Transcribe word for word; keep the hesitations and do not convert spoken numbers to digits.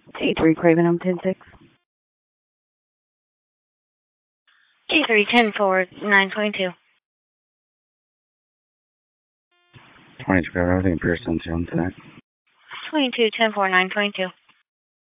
T three Craven on ten six. T three ten four nine twenty-two. twenty-two, everything Pearson, tonight. twenty-two ten four nine twenty-two.